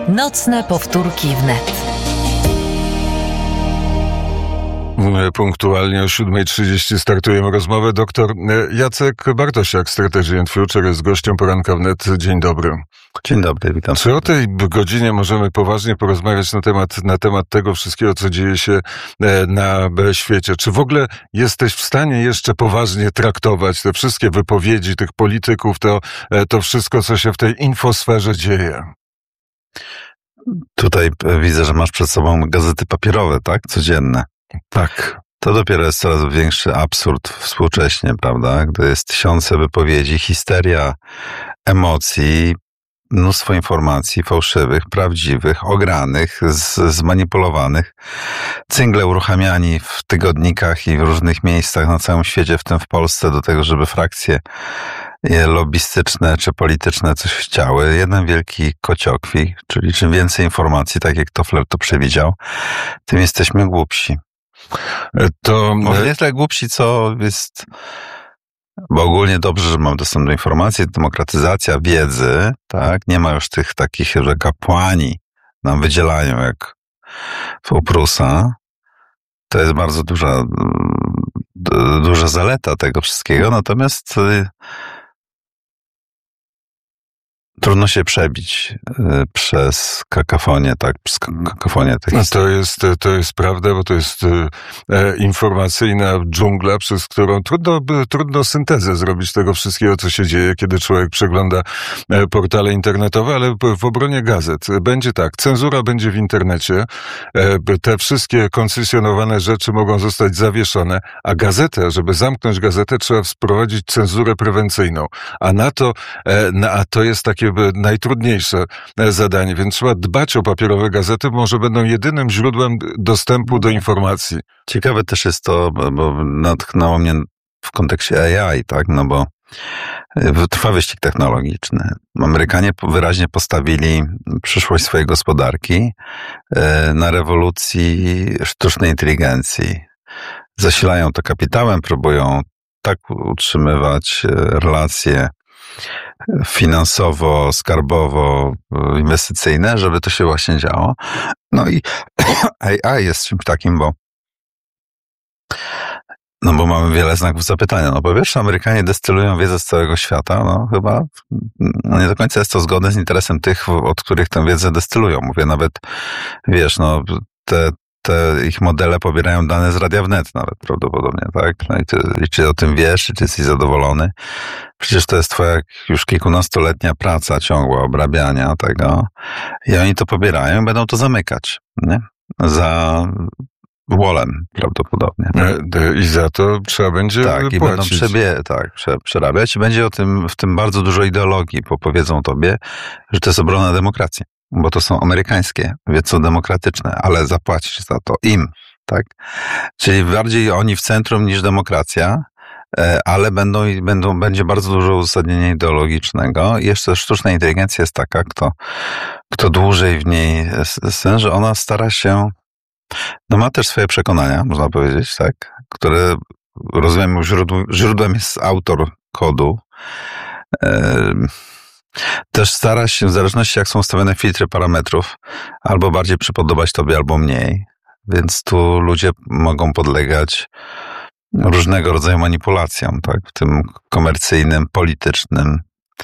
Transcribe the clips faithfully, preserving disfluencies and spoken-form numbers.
Nocne powtórki wnet. Punktualnie o siódma trzydzieści startujemy rozmowę. Doktor Jacek Bartosiak, Strategy and Future, jest gościem poranka wnet. Dzień dobry. Dzień dobry, witam. Czy o tej godzinie możemy poważnie porozmawiać na temat, na temat tego wszystkiego, co dzieje się na świecie? Czy w ogóle jesteś w stanie jeszcze poważnie traktować te wszystkie wypowiedzi tych polityków, to, to wszystko, co się w tej infosferze dzieje? Tutaj widzę, że masz przed sobą gazety papierowe, tak? Codzienne. Tak. To dopiero jest coraz większy absurd współcześnie, prawda? Gdy jest tysiące wypowiedzi, histeria emocji, mnóstwo informacji fałszywych, prawdziwych, ogranych, z, zmanipulowanych, cyngle uruchamiani w tygodnikach i w różnych miejscach na całym świecie, w tym w Polsce, do tego, żeby frakcje lobbystyczne czy polityczne coś chciały. Jeden wielki kociokwik, czyli czym więcej informacji, tak jak Toffler to przewidział, tym jesteśmy głupsi. To może nie tyle głupsi, co jest, bo ogólnie dobrze, że mam dostęp do informacji, demokratyzacja wiedzy, tak? Nie ma już tych takich, że kapłani nam wydzielają jak u Prusa. To jest bardzo duża, duża zaleta tego wszystkiego, natomiast trudno się przebić przez kakafonię, tak, przez kakafonię tych. No to jest, to jest prawda, bo to jest e, informacyjna dżungla, przez którą trudno, trudno syntezę zrobić tego wszystkiego, co się dzieje, kiedy człowiek przegląda e, portale internetowe, ale w obronie gazet będzie tak, cenzura będzie w internecie, e, te wszystkie koncesjonowane rzeczy mogą zostać zawieszone, a gazetę, żeby zamknąć gazetę, trzeba wprowadzić cenzurę prewencyjną, a na to, e, na, a to jest takie najtrudniejsze zadanie, więc trzeba dbać o papierowe gazety, może będą jedynym źródłem dostępu do informacji. Ciekawe też jest to, bo natchnęło mnie w kontekście A I, tak, no bo trwa wyścig technologiczny. Amerykanie wyraźnie postawili przyszłość swojej gospodarki na rewolucji sztucznej inteligencji. Zasilają to kapitałem, próbują tak utrzymywać relacje finansowo, skarbowo, inwestycyjne, żeby to się właśnie działo. No i A I jest czymś takim, bo no bo mamy wiele znaków zapytania. No po pierwsze, Amerykanie destylują wiedzę z całego świata. No chyba no nie do końca jest to zgodne z interesem tych, od których tę wiedzę destylują. Mówię nawet, wiesz, no te te ich modele pobierają dane z Radia Wnet nawet prawdopodobnie, tak? No i, ty, i czy o tym wiesz, czy jesteś zadowolony? Przecież to jest twoja już kilkunastoletnia praca ciągła, obrabiania tego i oni to pobierają i będą to zamykać, nie? Za wolem prawdopodobnie. I za to trzeba będzie tak, płacić. I będą przebie, tak, prze, przerabiać i będzie o tym, w tym bardzo dużo ideologii, bo powiedzą tobie, że to jest obrona demokracji. Bo to są amerykańskie, więc są demokratyczne, ale zapłacisz za to im, tak? Czyli bardziej oni w centrum niż demokracja, ale będą, będą, będzie bardzo dużo uzasadnienia ideologicznego. I jeszcze sztuczna inteligencja jest taka, kto, kto dłużej w niej sens, że ona stara się, no ma też swoje przekonania, można powiedzieć, tak? Które, rozumiem, źródłem, źródłem jest autor kodu. Też stara się, w zależności jak są ustawione filtry parametrów, albo bardziej przypodobać tobie, albo mniej. Więc tu ludzie mogą podlegać różnego rodzaju manipulacjom, tak? W tym komercyjnym, politycznym.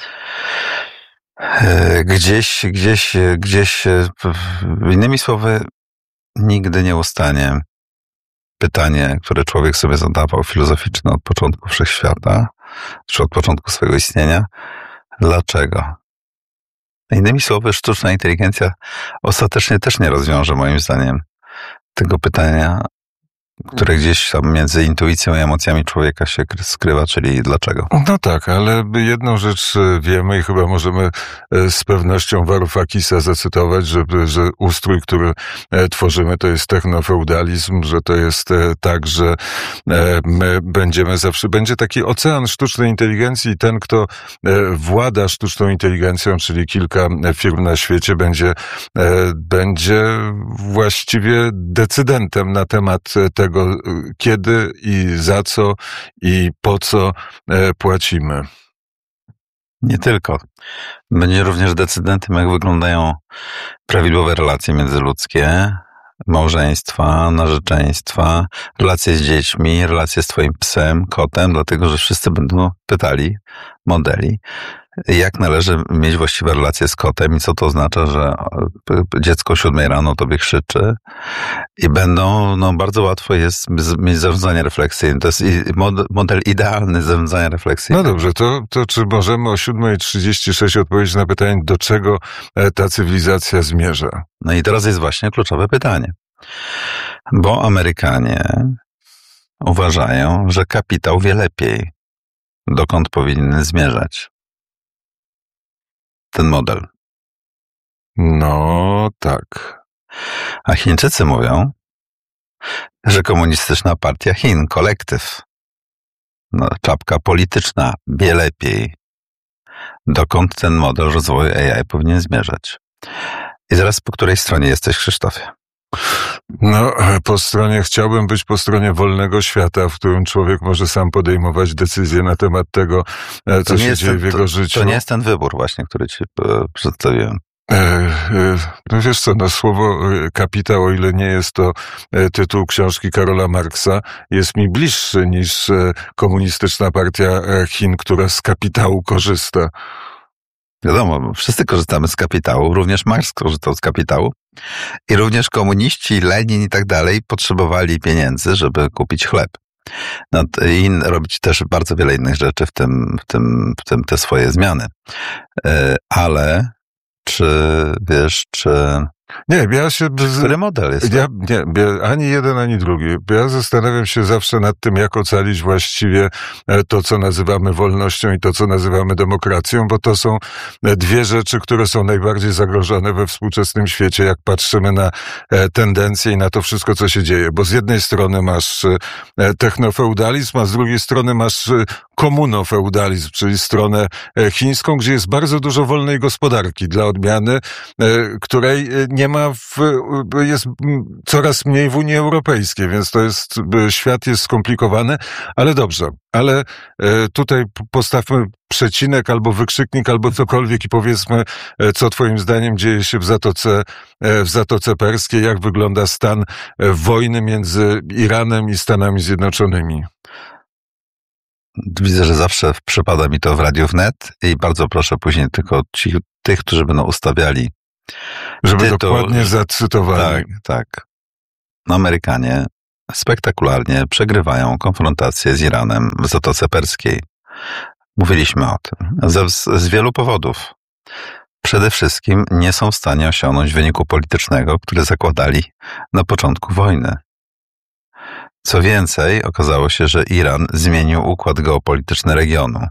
Gdzieś, gdzieś, gdzieś, innymi słowy, nigdy nie ustanie pytanie, które człowiek sobie zadawał, filozoficzne od początku wszechświata, czy od początku swojego istnienia. Dlaczego? Innymi słowy, sztuczna inteligencja ostatecznie też nie rozwiąże, moim zdaniem, tego pytania, które gdzieś tam między intuicją i emocjami człowieka się skrywa, czyli dlaczego. No tak, ale jedną rzecz wiemy i chyba możemy z pewnością Varoufakisa zacytować, że, że ustrój, który tworzymy, to jest technofeudalizm, że to jest tak, że my będziemy zawsze, będzie taki ocean sztucznej inteligencji i ten, kto włada sztuczną inteligencją, czyli kilka firm na świecie, będzie, będzie właściwie decydentem na temat tego, kiedy i za co i po co płacimy. Nie tylko. Będzie również decydentem, jak wyglądają prawidłowe relacje międzyludzkie, małżeństwa, narzeczeństwa, relacje z dziećmi, relacje z twoim psem, kotem, dlatego że wszyscy będą pytali modeli, jak należy mieć właściwe relacje z kotem i co to oznacza, że dziecko o siódmej rano tobie krzyczy i będą, no bardzo łatwo jest mieć zarządzanie refleksyjne. To jest model idealny zarządzania refleksyjnego. No dobrze, to, to czy możemy o siódma trzydzieści sześć odpowiedzieć na pytanie, do czego ta cywilizacja zmierza? No i teraz jest właśnie kluczowe pytanie. Bo Amerykanie uważają, że kapitał wie lepiej, dokąd powinien zmierzać ten model. No tak. A Chińczycy mówią, że komunistyczna partia Chin, kolektyw, no, czapka polityczna wie lepiej, dokąd ten model rozwoju A I powinien zmierzać. I zaraz po której stronie jesteś, Krzysztofie? No, po stronie, chciałbym być po stronie wolnego świata, w którym człowiek może sam podejmować decyzje na temat tego, co się dzieje ten, w jego to, życiu. To nie jest ten wybór właśnie, który ci e, przedstawiłem. E, e, no wiesz co, no słowo kapitał, o ile nie jest to tytuł książki Karola Marksa, jest mi bliższy niż komunistyczna partia Chin, która z kapitału korzysta. Wiadomo, wszyscy korzystamy z kapitału, również Marx korzystał z kapitału i również komuniści, Lenin i tak dalej potrzebowali pieniędzy, żeby kupić chleb. No, i robić też bardzo wiele innych rzeczy, w tym, w tym, w tym te swoje zmiany. Ale czy, wiesz, czy... Nie, ja się... Który model jest? Ja, nie, ani jeden, ani drugi. Ja zastanawiam się zawsze nad tym, jak ocalić właściwie to, co nazywamy wolnością i to, co nazywamy demokracją, bo to są dwie rzeczy, które są najbardziej zagrożone we współczesnym świecie, jak patrzymy na tendencje i na to wszystko, co się dzieje. Bo z jednej strony masz technofeudalizm, a z drugiej strony masz komunofeudalizm, czyli stronę chińską, gdzie jest bardzo dużo wolnej gospodarki dla odmiany, której nie ma w, jest coraz mniej w Unii Europejskiej, więc to jest, świat jest skomplikowany, ale dobrze, ale tutaj postawmy przecinek albo wykrzyknik, albo cokolwiek i powiedzmy, co twoim zdaniem dzieje się w Zatoce, w Zatoce Perskiej, jak wygląda stan wojny między Iranem i Stanami Zjednoczonymi. Widzę, że zawsze przypada mi to w Radiu Wnet i bardzo proszę później tylko ci, tych, którzy będą ustawiali Żeby tytuł, dokładnie zacytowali. Tak, tak. Amerykanie spektakularnie przegrywają konfrontację z Iranem w Zatoce Perskiej. Mówiliśmy o tym. Z, z wielu powodów. Przede wszystkim nie są w stanie osiągnąć wyniku politycznego, który zakładali na początku wojny. Co więcej, okazało się, że Iran zmienił układ geopolityczny regionu.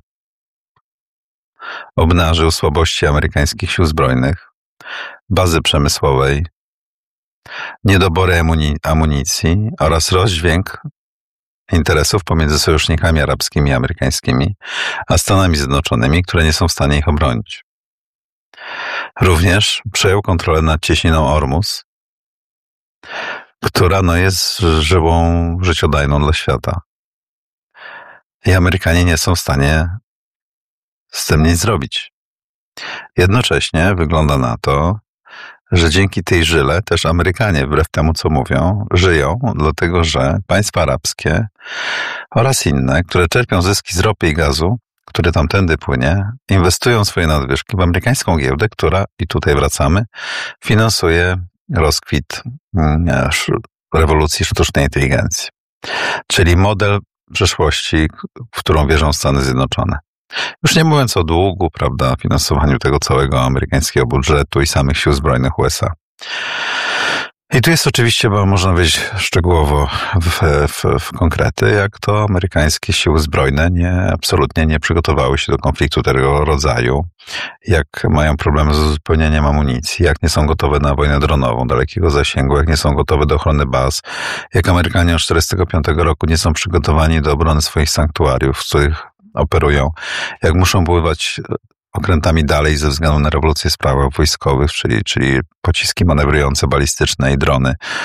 Obnażył słabości amerykańskich sił zbrojnych, bazy przemysłowej, niedobory amuni- amunicji oraz rozdźwięk interesów pomiędzy sojusznikami arabskimi i amerykańskimi, a Stanami Zjednoczonymi, które nie są w stanie ich obronić. Również przejął kontrolę nad cieśniną Ormus, która no, jest żyłą życiodajną dla świata. I Amerykanie nie są w stanie z tym nic zrobić. Jednocześnie wygląda na to, że dzięki tej żyle też Amerykanie, wbrew temu co mówią, żyją, dlatego że państwa arabskie oraz inne, które czerpią zyski z ropy i gazu, który tamtędy płynie, inwestują swoje nadwyżki w amerykańską giełdę, która, i tutaj wracamy, finansuje rozkwit rewolucji sztucznej inteligencji. Czyli model przyszłości, w którą wierzą Stany Zjednoczone. Już nie mówiąc o długu, prawda, finansowaniu tego całego amerykańskiego budżetu i samych sił zbrojnych U S A. I tu jest oczywiście, bo można wejść szczegółowo w, w, w konkrety, jak to amerykańskie siły zbrojne nie, absolutnie nie przygotowały się do konfliktu tego rodzaju, jak mają problemy z uzupełnieniem amunicji, jak nie są gotowe na wojnę dronową dalekiego zasięgu, jak nie są gotowe do ochrony baz, jak Amerykanie od tysiąc dziewięćset czterdziestego piątego roku nie są przygotowani do obrony swoich sanktuariów, w których operują, jak muszą pływać okrętami dalej ze względu na rewolucję spraw wojskowych, czyli, czyli pociski manewrujące, balistyczne i drony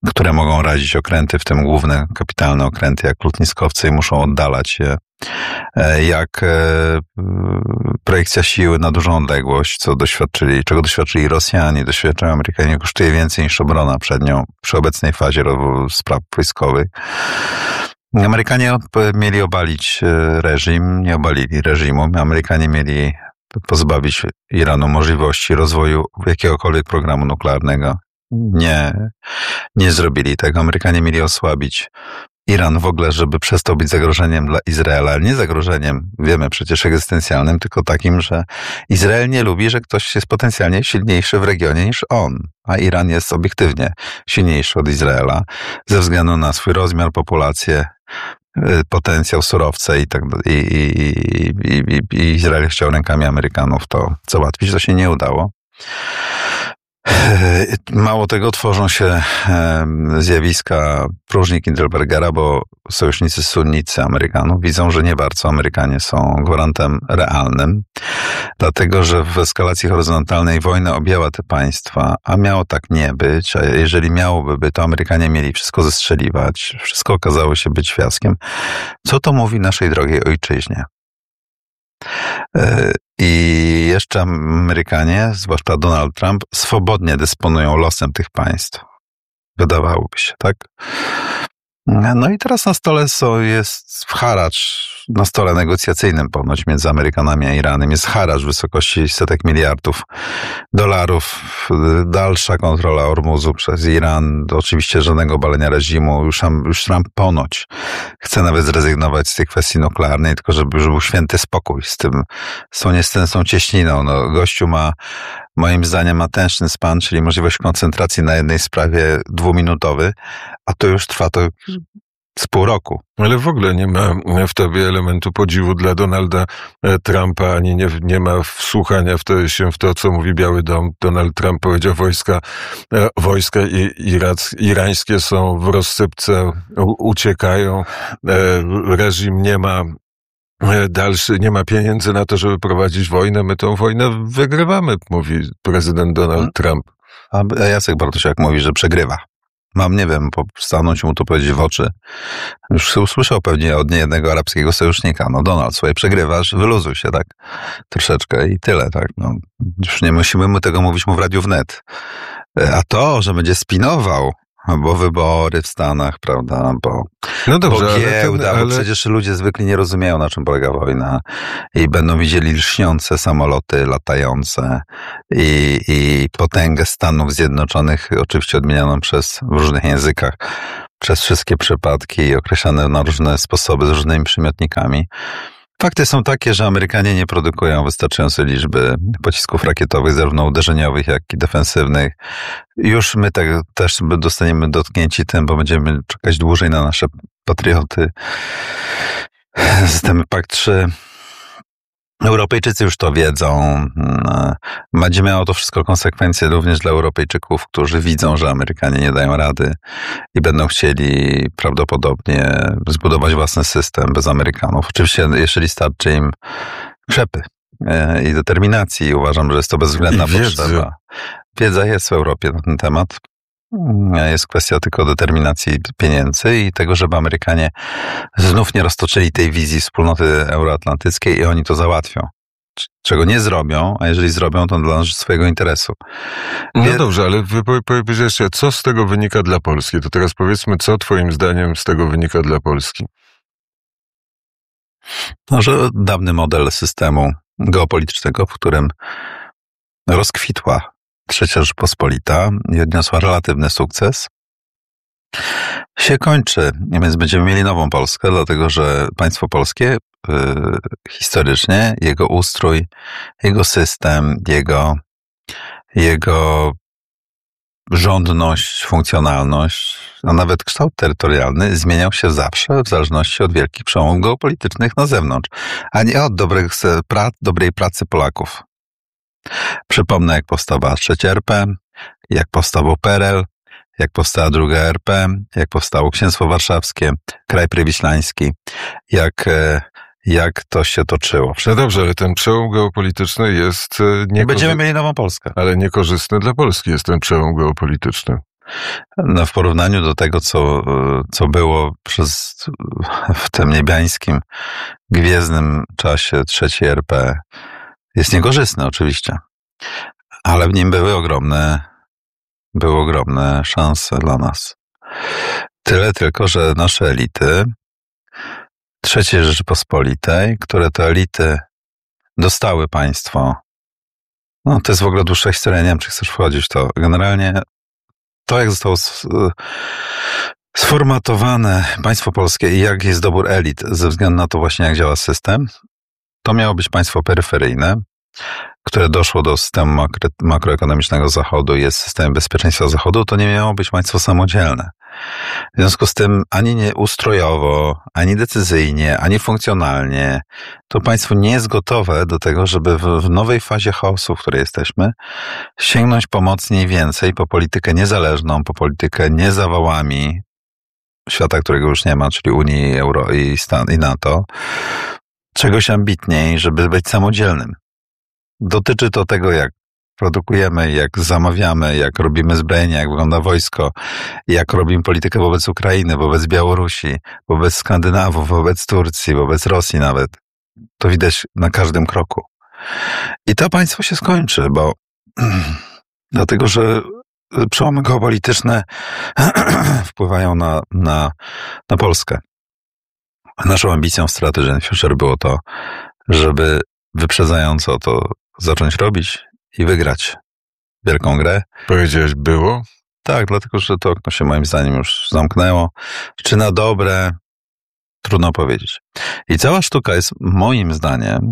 które mogą razić okręty, w tym główne kapitalne okręty jak lotniskowce i muszą oddalać je, jak projekcja siły na dużą odległość, co doświadczyli, czego doświadczyli Rosjanie, doświadczają Amerykanie, kosztuje więcej niż obrona przed nią przy obecnej fazie spraw wojskowych. Amerykanie mieli obalić reżim, nie obalili reżimu. Amerykanie mieli pozbawić Iranu możliwości rozwoju jakiegokolwiek programu nuklearnego. Nie, nie zrobili tego. Amerykanie mieli osłabić Iran w ogóle, żeby przestał być zagrożeniem dla Izraela. Nie zagrożeniem, wiemy przecież, egzystencjalnym, tylko takim, że Izrael nie lubi, że ktoś jest potencjalnie silniejszy w regionie niż on. A Iran jest obiektywnie silniejszy od Izraela ze względu na swój rozmiar, populację, potencjał, surowce i tak i, i, i, i Izrael chciał rękami Amerykanów to załatwić. To się nie udało. Mało tego, tworzą się zjawiska próżni Kindlebergera, bo sojusznicy sunnicy Amerykanów widzą, że nie bardzo Amerykanie są gwarantem realnym, dlatego że w eskalacji horyzontalnej wojna objęła te państwa, a miało tak nie być, a jeżeli miałoby być, to Amerykanie mieli wszystko zestrzeliwać, wszystko okazało się być fiaskiem. Co to mówi naszej drogiej ojczyźnie? I jeszcze Amerykanie, zwłaszcza Donald Trump, swobodnie dysponują losem tych państw. Wydawałoby się, tak? No i teraz na stole są, jest haracz, na stole negocjacyjnym ponoć między Amerykanami a Iranem jest haracz w wysokości setek miliardów dolarów, dalsza kontrola Ormuzu przez Iran, oczywiście żadnego obalenia reżimu, już, już Trump ponoć chce nawet zrezygnować z tej kwestii nuklearnej, tylko żeby już był święty spokój z tym, z tą niestęsną cieśniną. No, gościu ma, moim zdaniem, attention span, czyli możliwość koncentracji na jednej sprawie dwuminutowy, a to już trwa to z pół roku. Ale w ogóle nie ma w tobie elementu podziwu dla Donalda Trumpa, ani nie, nie ma wsłuchania w to, się w to, co mówi Biały Dom. Donald Trump powiedział, wojska, wojska irac, irańskie są w rozsypce, uciekają, reżim nie ma dalszy, nie ma pieniędzy na to, żeby prowadzić wojnę, my tą wojnę wygrywamy, mówi prezydent Donald Trump. A Jacek Bartosiak mówi, że przegrywa. Mam, nie wiem, stanąć mu to powiedzieć w oczy. Już usłyszał pewnie od niejednego arabskiego sojusznika. No Donald, słuchaj, przegrywasz, wyluzuj się, tak? Troszeczkę i tyle, tak? No, już nie musimy mu tego mówić mu w Radiu Wnet. A to, że będzie spinował, bo wybory w Stanach, prawda, bo, no dobrze, bo giełda, ale ten, ale... bo przecież ludzie zwykli nie rozumieją, na czym polega wojna i będą widzieli lśniące samoloty latające i, i potęgę Stanów Zjednoczonych, oczywiście odmienianą przez, w różnych językach, przez wszystkie przypadki i określane na różne sposoby z różnymi przymiotnikami. Fakty są takie, że Amerykanie nie produkują wystarczającej liczby pocisków rakietowych, zarówno uderzeniowych, jak i defensywnych. Już my tak też dostaniemy dotknięci tym, bo będziemy czekać dłużej na nasze patrioty. Systemy P A C trzy. Europejczycy już to wiedzą. Będzie miało to wszystko konsekwencje również dla Europejczyków, którzy widzą, że Amerykanie nie dają rady i będą chcieli prawdopodobnie zbudować własny system bez Amerykanów. Oczywiście, jeżeli starczy im krzepy i determinacji, uważam, że jest to bezwzględna I potrzeba. Wiedza jest w Europie na ten temat. Jest kwestia tylko determinacji pieniędzy i tego, żeby Amerykanie znów nie roztoczyli tej wizji wspólnoty euroatlantyckiej i oni to załatwią. Czego nie zrobią, a jeżeli zrobią, to dla swojego interesu. No Wie... dobrze, ale wy powiedzieliście, co z tego wynika dla Polski? To teraz powiedzmy, co twoim zdaniem z tego wynika dla Polski? No, że dawny model systemu geopolitycznego, w którym rozkwitła Trzecia Rzeczpospolita i odniosła relatywny sukces, się kończy. Więc będziemy mieli nową Polskę, dlatego że państwo polskie y, historycznie, jego ustrój, jego system, jego, jego rządność, funkcjonalność, a nawet kształt terytorialny zmieniał się zawsze w zależności od wielkich przełomów geopolitycznych na zewnątrz, a nie od dobrych, pra, dobrej pracy Polaków. Przypomnę, jak powstała trzecia R P, jak powstał P R L, jak powstała druga R P, jak powstało Księstwo Warszawskie, Kraj Prywiślański, jak, jak to się toczyło. No dobrze, ale ten przełom geopolityczny jest... Niekorzy... Będziemy mieli nową Polskę. Ale niekorzystny dla Polski jest ten przełom geopolityczny. No, w porównaniu do tego, co, co było przez, w tym niebiańskim, gwiezdnym czasie trzeciej R P, jest niekorzystny oczywiście, ale w nim były ogromne, były ogromne szanse dla nas. Tyle tylko, że nasze elity trzeciej Rzeczypospolitej, które to elity dostały państwo, no to jest w ogóle dłuższa historia, nie wiem, czy chcesz wchodzić w to. Generalnie to, jak zostało sformatowane państwo polskie i jak jest dobór elit ze względu na to właśnie, jak działa system, to miało być państwo peryferyjne, które doszło do systemu makro, makroekonomicznego Zachodu i jest systemem bezpieczeństwa Zachodu, to nie miało być państwo samodzielne. W związku z tym ani nie ustrojowo, ani decyzyjnie, ani funkcjonalnie to państwo nie jest gotowe do tego, żeby w, w nowej fazie chaosu, w której jesteśmy, sięgnąć po mocniej więcej, po politykę niezależną, po politykę nie zawałami świata, którego już nie ma, czyli Unii, Euro i, Stan, i NATO, czegoś ambitniej, żeby być samodzielnym. Dotyczy to tego, jak produkujemy, jak zamawiamy, jak robimy zbrojenie, jak wygląda wojsko, jak robimy politykę wobec Ukrainy, wobec Białorusi, wobec Skandynawów, wobec Turcji, wobec Rosji nawet. To widać na każdym kroku. I to państwo się skończy, bo dlatego, że przełomy geopolityczne wpływają na, na, na Polskę. Naszą ambicją w Strategy and Future było to, żeby wyprzedzająco to zacząć robić i wygrać wielką grę. Powiedziałeś było? Tak, dlatego, że to okno się moim zdaniem już zamknęło. Czy na dobre? Trudno powiedzieć. I cała sztuka jest moim zdaniem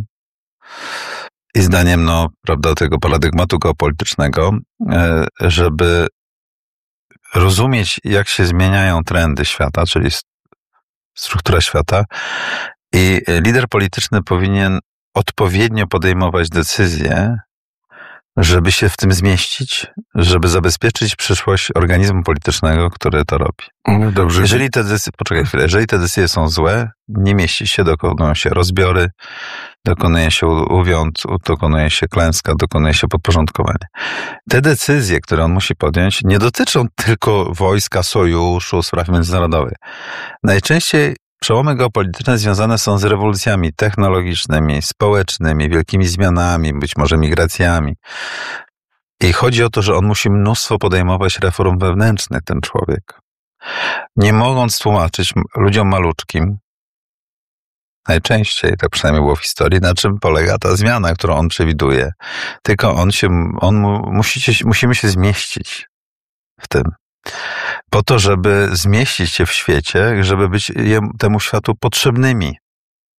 i zdaniem, no, prawda, tego paradygmatu geopolitycznego, żeby rozumieć, jak się zmieniają trendy świata, czyli struktura świata, i lider polityczny powinien odpowiednio podejmować decyzje, żeby się w tym zmieścić, żeby zabezpieczyć przyszłość organizmu politycznego, który to robi. No dobrze. Jeżeli te decyzje, poczekaj chwilę, jeżeli te decyzje są złe, nie mieści się, dokonują się rozbiory, dokonuje się uwiąd, dokonuje się klęska, dokonuje się podporządkowanie. Te decyzje, które on musi podjąć, nie dotyczą tylko wojska, sojuszu, spraw międzynarodowych. Najczęściej przełomy geopolityczne związane są z rewolucjami technologicznymi, społecznymi, wielkimi zmianami, być może migracjami. I chodzi o to, że on musi mnóstwo podejmować reform wewnętrznych, ten człowiek. Nie mogąc tłumaczyć ludziom maluczkim, najczęściej, tak przynajmniej było w historii, na czym polega ta zmiana, którą on przewiduje. Tylko on się, on mu, musicie, musimy się zmieścić w tym. Po to, żeby zmieścić się w świecie, żeby być temu światu potrzebnymi.